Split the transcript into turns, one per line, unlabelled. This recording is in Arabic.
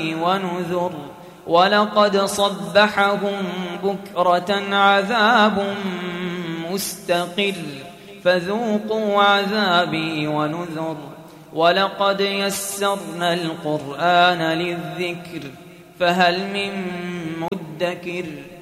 ونذر ولقد صبحهم بكرة عذاب مستقر فذوقوا عذابي ونذر ولقد يسرنا القرآن للذكر فهل من مدكر